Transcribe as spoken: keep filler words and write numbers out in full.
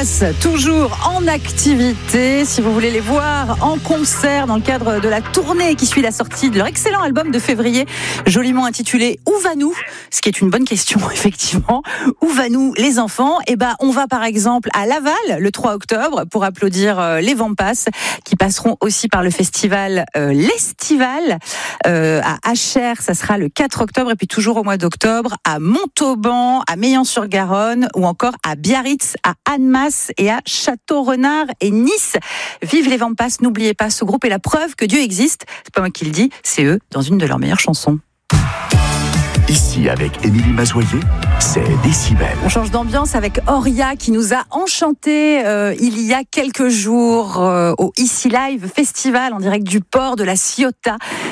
Vampas, toujours en activité. Si vous voulez les voir en concert dans le cadre de la tournée qui suit la sortie de leur excellent album de février, joliment intitulé Où va-nous ? Ce qui est une bonne question, effectivement. Où va-nous les enfants ? Eh ben, on va par exemple à Laval le trois octobre pour applaudir euh, les Vampas qui passeront aussi par le festival euh, l'Estival euh, à Achères, ça sera le quatre octobre, et puis toujours au mois d'octobre à Montauban, à Meillan-sur-Garonne ou encore à Biarritz, à Annemasse et à Château-Renard et Nice. Vive les Vampas, n'oubliez pas, ce groupe est la preuve que Dieu existe. C'est pas moi qui le dis, c'est eux dans une de leurs meilleures chansons. Ici, avec Émilie Mazoyer, c'est Décibel. On change d'ambiance avec Oria qui nous a enchantés euh, il y a quelques jours euh, au Ici Live Festival en direct du port de la Ciotat.